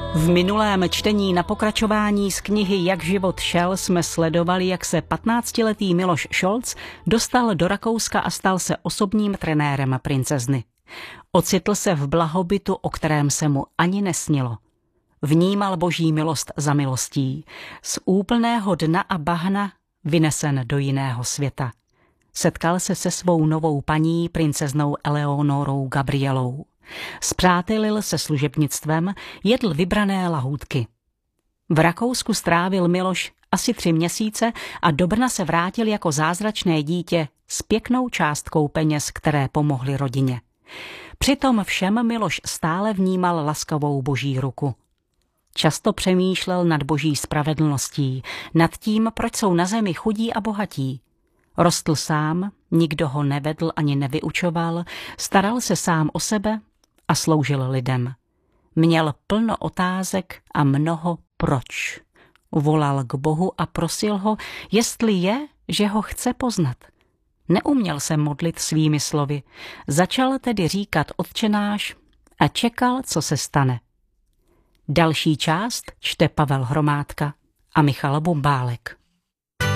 V minulém čtení na pokračování z knihy Jak život šel jsme sledovali, jak se 15letý Miloš Šolc dostal do Rakouska a stal se osobním trenérem princezny. Ocitl se v blahobytu, o kterém se mu ani nesnilo. Vnímal boží milost za milostí. Z úplného dna a bahna vynesen do jiného světa. Setkal se se svou novou paní, princeznou Eleonorou Gabrielou. Spřátelil se služebnictvem, jedl vybrané lahůdky. V Rakousku strávil Miloš asi 3 měsíce a do Brna se vrátil jako zázračné dítě s pěknou částkou peněz, které pomohly rodině. Přitom všem Miloš stále vnímal laskavou boží ruku. Často přemýšlel nad boží spravedlností, nad tím, proč jsou na zemi chudí a bohatí. Rostl sám, nikdo ho nevedl ani nevyučoval, staral se sám o sebe a sloužil lidem. Měl plno otázek a mnoho proč. Volal k Bohu a prosil ho, jestli je, že ho chce poznat. Neuměl se modlit svými slovy, začal tedy říkat Otčenáš a čekal, co se stane. Další část čte Pavel Hromádka a Michal Bombálek.